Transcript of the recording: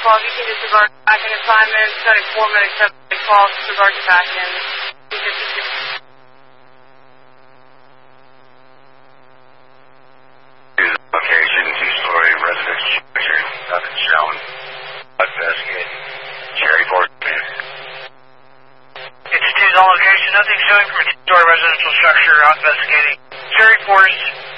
call. If you can disregard tracking assignment, setting 4 minutes, 7 calls, disregard tracking. 256. Location, 2-story residence structure, nothing shown. Investigating. Cherry Force. It's a 2's on location, nothing showing from a 2-story residential structure, investigating. Cherry Force.